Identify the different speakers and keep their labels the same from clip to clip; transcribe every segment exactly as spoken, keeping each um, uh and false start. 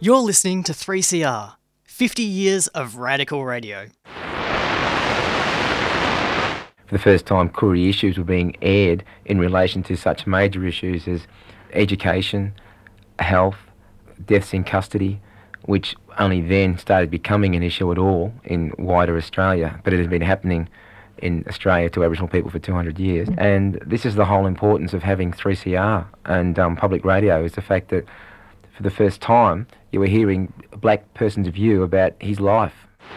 Speaker 1: You're listening to three C R, fifty years of radical radio.
Speaker 2: For the first time, Koori issues were being aired in relation to such major issues as education, health, deaths in custody, which only then started becoming an issue at all in wider Australia, but it has been happening in Australia to Aboriginal people for two hundred years. And this is the whole importance of having three C R and um, public radio, is the fact that for the first time you were hearing a black person's view about his life.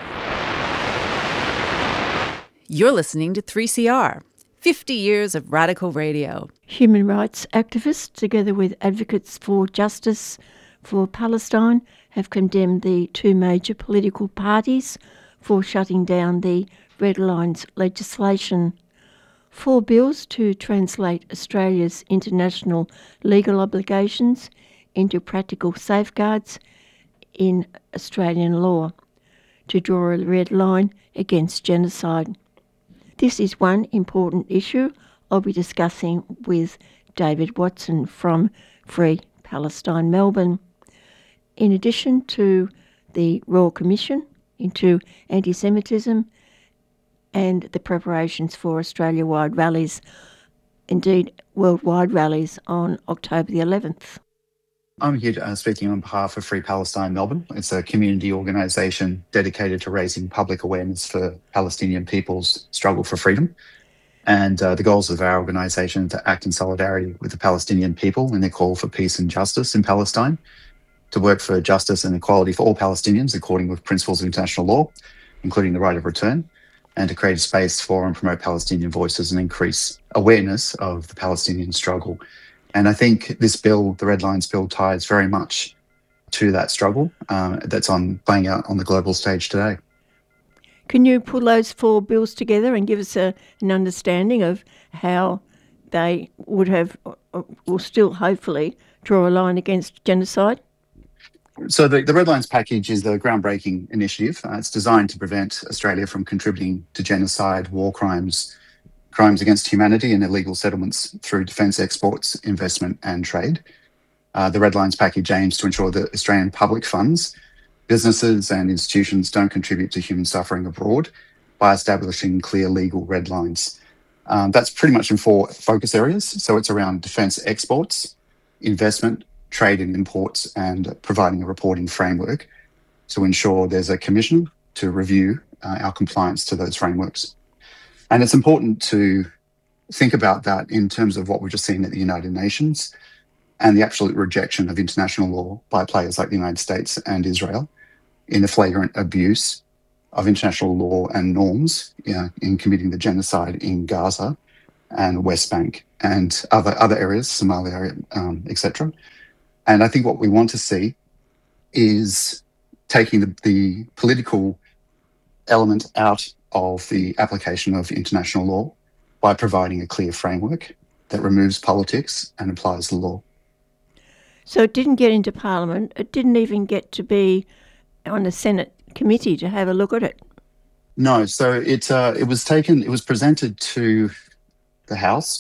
Speaker 3: You're listening to three C R, fifty years of radical radio.
Speaker 4: Human rights activists, together with advocates for justice for Palestine, have condemned the two major political parties for shutting down the Red Lines legislation. Four bills to translate Australia's international legal obligations into practical safeguards in Australian law to draw a red line against genocide. This is one important issue I'll be discussing with David Watson from Free Palestine Melbourne. In addition to the Royal Commission into Anti-Semitism and the preparations for Australia-wide rallies, indeed worldwide rallies, on October the eleventh.
Speaker 5: I'm here uh, speaking on behalf of Free Palestine Melbourne. It's a community organisation dedicated to raising public awareness for Palestinian people's struggle for freedom. And uh, the goals of our organisation are to act in solidarity with the Palestinian people in their call for peace and justice in Palestine, to work for justice and equality for all Palestinians according with principles of international law, including the right of return, and to create a space for and promote Palestinian voices and increase awareness of the Palestinian struggle. And I think this bill, the Red Lines bill, ties very much to that struggle um, that's on playing out on the global stage today.
Speaker 4: Can you pull those four bills together and give us a, an understanding of how they would have, or still hopefully, draw a line against genocide?
Speaker 5: So the, the Red Lines package is the groundbreaking initiative. Uh, it's designed to prevent Australia from contributing to genocide, war crimes, crimes against humanity and illegal settlements through defence exports, investment and trade. Uh, the Red Lines package aims to ensure that Australian public funds, businesses and institutions don't contribute to human suffering abroad by establishing clear legal red lines. Um, that's pretty much in four focus areas. So it's around defence exports, investment, trade and imports, and providing a reporting framework to ensure there's a commission to review uh, our compliance to those frameworks. And it's important to think about that in terms of what we've just seen at the United Nations and the absolute rejection of international law by players like the United States and Israel in the flagrant abuse of international law and norms, you know, in committing the genocide in Gaza and West Bank and other, other areas, Somalia, um, et cetera. And I think what we want to see is taking the, the political element out of the application of international law by providing a clear framework that removes politics and applies the law.
Speaker 4: So it didn't get into Parliament. It didn't even get to be on a Senate committee to have a look at it.
Speaker 5: No, so it uh, it was taken, it was presented to the House